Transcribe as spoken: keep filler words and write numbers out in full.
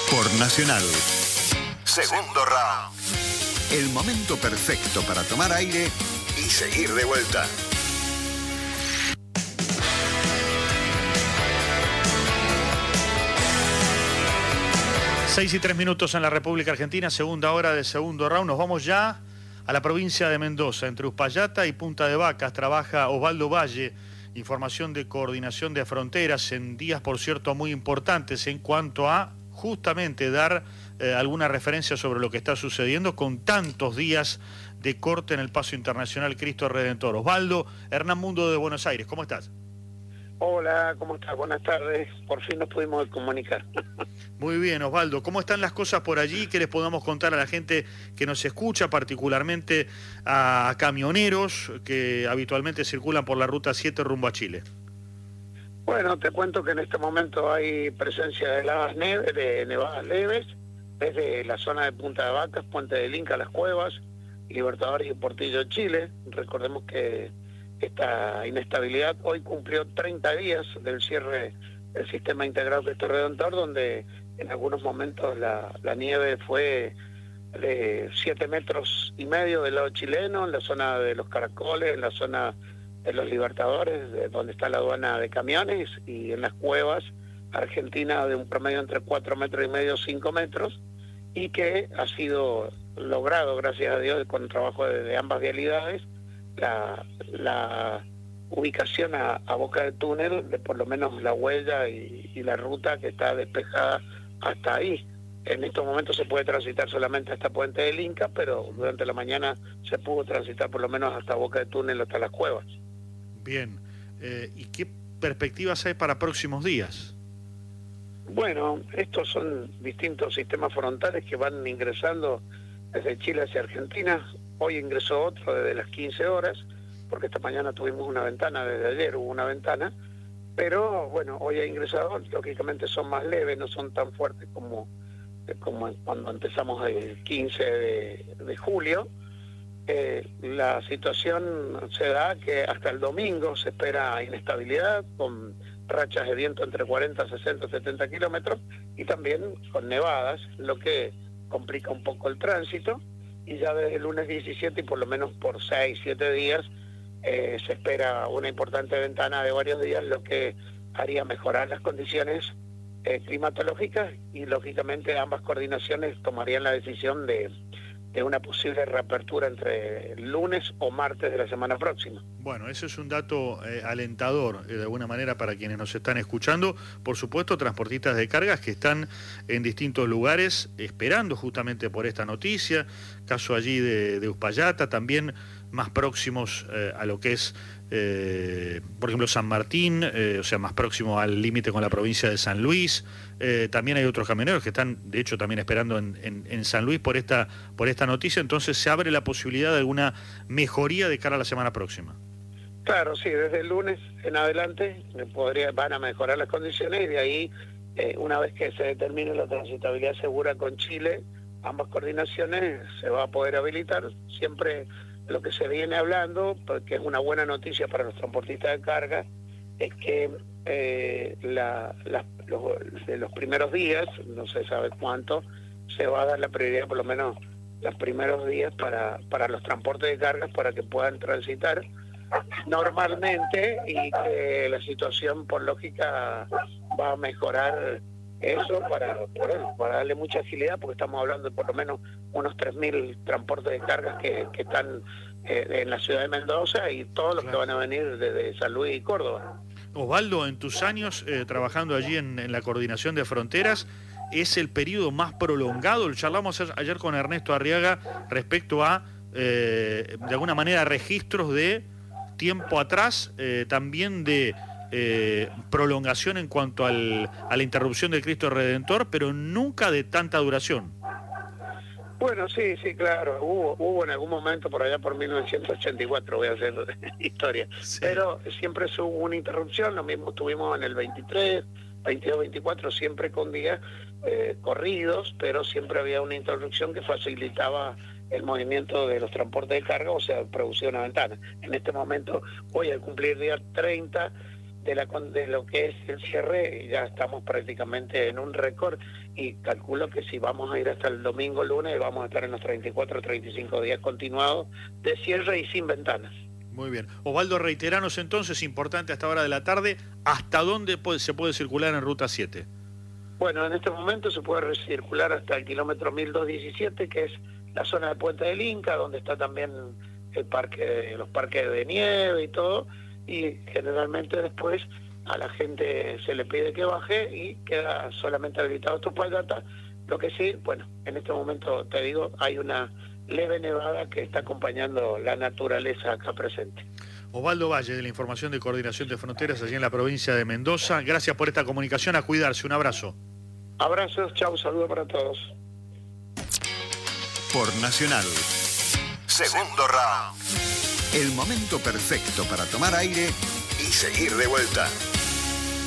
por Nacional. Segundo round. El momento perfecto para tomar aire y seguir de vuelta. Seis y tres minutos en la República Argentina, segunda hora de segundo round. Nos vamos ya a la provincia de Mendoza. Entre Uspallata y Punta de Vacas trabaja Osvaldo Valle. Información de coordinación de fronteras en días, por cierto, muy importantes en cuanto a justamente dar eh, alguna referencia sobre lo que está sucediendo con tantos días de corte en el paso internacional Cristo Redentor. Osvaldo, Hernán Mundo de Buenos Aires, ¿cómo estás? Hola, ¿cómo estás? Buenas tardes. Por fin nos pudimos comunicar. Muy bien, Osvaldo. ¿Cómo están las cosas por allí? ¿Qué les podamos contar a la gente que nos escucha, particularmente a camioneros que habitualmente circulan por la Ruta siete rumbo a Chile? Bueno, te cuento que en este momento hay presencia de heladas neve, de nevadas leves, desde la zona de Punta de Vacas, Puente del Inca, Las Cuevas, Libertadores y Portillo, Chile. Recordemos que esta inestabilidad hoy cumplió treinta días del cierre del sistema integrado Cristo Redentor, donde en algunos momentos la, la nieve fue de siete metros y medio del lado chileno, en la zona de los Caracoles, en la zona de los Libertadores, de donde está la aduana de camiones, y en Las Cuevas, Argentina, de un promedio entre cuatro metros y medio, cinco metros, y que ha sido logrado, gracias a Dios, con el trabajo de, de ambas vialidades, la, la ubicación a, a boca de túnel de por lo menos la huella y, y la ruta que está despejada hasta ahí. En estos momentos se puede transitar solamente hasta Puente del Inca, pero durante la mañana se pudo transitar por lo menos hasta boca de túnel, hasta Las Cuevas. Bien, eh, ¿y qué perspectivas hay para próximos días? Bueno, estos son distintos sistemas frontales que van ingresando desde Chile hacia Argentina. Hoy ingresó otro desde las quince horas, porque esta mañana tuvimos una ventana, desde ayer hubo una ventana, pero bueno, hoy ha ingresado, lógicamente son más leves, no son tan fuertes como, como cuando empezamos el quince de, de julio. Eh, la situación se da que hasta el domingo se espera inestabilidad, con rachas de viento entre cuarenta, sesenta, setenta kilómetros, y también con nevadas, lo que complica un poco el tránsito. Y ya desde el lunes diecisiete y por lo menos por seis, siete días eh, se espera una importante ventana de varios días, lo que haría mejorar las condiciones eh, climatológicas, y lógicamente ambas coordinaciones tomarían la decisión de, de una posible reapertura entre el lunes o martes de la semana próxima. Bueno, eso es un dato eh, alentador, eh, de alguna manera, para quienes nos están escuchando. Por supuesto, transportistas de cargas que están en distintos lugares esperando justamente por esta noticia. Caso allí de, de Uspallata, también más próximos eh, a lo que es, eh, por ejemplo, San Martín, eh, o sea, más próximo al límite con la provincia de San Luis. Eh, también hay otros camioneros que están, de hecho, también esperando en, en, en San Luis por esta, por esta noticia. Entonces se abre la posibilidad de alguna mejoría de cara a la semana próxima. Claro, sí, desde el lunes en adelante podría, van a mejorar las condiciones, y de ahí, eh, una vez que se determine la transitabilidad segura con Chile, ambas coordinaciones se va a poder habilitar. Siempre lo que se viene hablando, porque es una buena noticia para los transportistas de carga, es que eh, la, la, los, de los primeros días, no se sabe cuánto, se va a dar la prioridad, por lo menos los primeros días, para, para los transportes de cargas, para que puedan transitar normalmente, y que la situación por lógica va a mejorar eso para, bueno, para darle mucha agilidad, porque estamos hablando de por lo menos unos tres mil transportes de cargas que, que están eh, en la ciudad de Mendoza, y todos los claro. que van a venir desde San Luis y Córdoba. Osvaldo, en tus años eh, trabajando allí en, en la coordinación de fronteras, ¿es el periodo más prolongado? Charlamos ayer con Ernesto Arriaga respecto a, eh, de alguna manera, registros de tiempo atrás, eh, también de eh, prolongación en cuanto al, a la interrupción del Cristo Redentor, pero nunca de tanta duración. Bueno, sí, sí, claro, hubo, hubo en algún momento por allá por mil novecientos ochenta y cuatro, voy a hacer historia, sí. Pero siempre hubo una interrupción, lo mismo tuvimos en el veintitrés, veintidós, veinticuatro, siempre con días eh, corridos, pero siempre había una interrupción que facilitaba el movimiento de los transportes de carga, o sea, producía una ventana. En este momento, hoy al cumplir día treinta, de, la, de lo que es el cierre, ya estamos prácticamente en un récord y calculo que si vamos a ir hasta el domingo, lunes, vamos a estar en los treinta y cuatro, treinta y cinco días continuados de cierre y sin ventanas. Muy bien. Osvaldo, reiteranos entonces, importante a esta hora de la tarde, ¿hasta dónde puede, se puede circular en Ruta siete? Bueno, en este momento se puede circular hasta el kilómetro mil doscientos diecisiete, que es la zona de Puente del Inca, donde está también el parque, los parques de nieve y todo, y generalmente después a la gente se le pide que baje y queda solamente habilitado estos Alpargatas. Lo que sí, bueno, en este momento te digo, hay una leve nevada que está acompañando la naturaleza acá presente. Osvaldo Valle, de la Información de Coordinación de Fronteras, allí en la provincia de Mendoza. Gracias por esta comunicación, a cuidarse, un abrazo. Abrazos, chau, saludos para todos. Por Nacional. Segundo round. El momento perfecto para tomar aire y seguir de vuelta.